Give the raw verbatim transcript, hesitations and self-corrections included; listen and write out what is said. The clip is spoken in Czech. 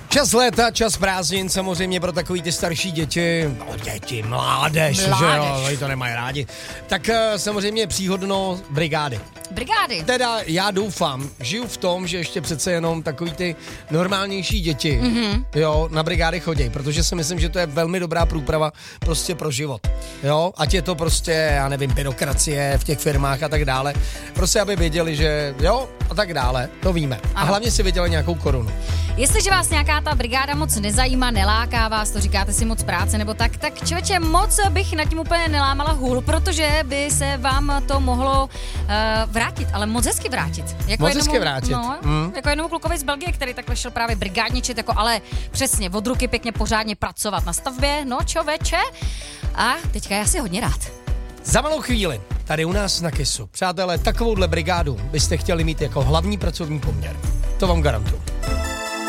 Čas léta, čas prázdnin, samozřejmě pro takový ty starší děti, no děti, mládež, Mládež. že jo, oni to nemají rádi, tak uh, samozřejmě příhodno brigády. Brigády. Teda já doufám, žiju v tom, že ještě přece jenom takový ty normálnější děti, mm-hmm. jo, na brigády chodí, protože si myslím, že to je velmi dobrá průprava prostě pro život, jo, ať je to prostě, já nevím, byrokracie v těch firmách a tak dále, prostě aby věděli, že jo, a tak dále, to víme. A hlavně si věděli nějakou korunu. Jestliže vás nějaká ta brigáda moc nezajímá, neláká vás, to říkáte si moc práce nebo tak, tak člověče, moc bych nad tím úplně nelámala hůl, protože by se vám to mohlo uh, vrátit, ale moc hezky vrátit. Jako moc jednomu, hezky vrátit. No, mm. Jako jednomu klukovi z Belgie, který takhle šel právě brigádničit, jako ale přesně od ruky pěkně pořádně pracovat na stavbě, no čověče. A teďka já si hodně rád. Za malou chvíli, tady u nás na Kissu. Přátelé, takovouhle brigádu byste chtěli mít jako hlavní pracovní poměr. To vám garantuju.